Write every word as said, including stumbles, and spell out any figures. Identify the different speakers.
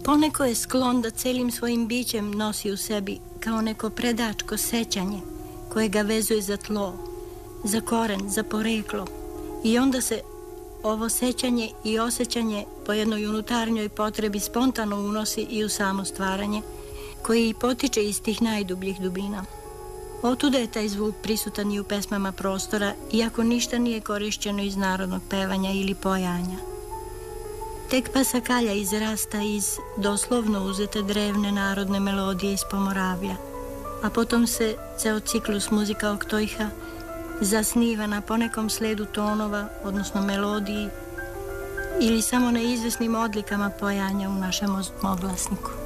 Speaker 1: Poneko je sklon da celim svojim bićem nosi u sebi kao neko predačko sećanje koje ga vezuje za tlo, za koren, za poreklo. I onda se ovo sećanje i osjećanje po jednoj unutarnjoj potrebi spontano unosi i u samo stvaranje, koji i potiče iz tih najdubljih dubina. Otuda je taj zvuk prisutan i u pesmama prostora, iako ništa nije korišćeno iz narodnog pevanja ili pojanja. Tek pasakalja izrasta iz doslovno uzete drevne narodne melodije iz Pomoravlja, a potom se ceo ciklus muzika Oktojha zasniva na ponekom sledu tonova, odnosno melodiji, ili samo na izvesnim odlikama pojanja u našem oglasniku.